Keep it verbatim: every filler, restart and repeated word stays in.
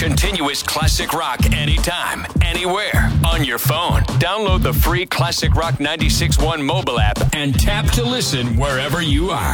continuous classic rock anytime, anywhere, on your phone. Download the free Classic Rock ninety-six point one mobile app and tap to listen wherever you are.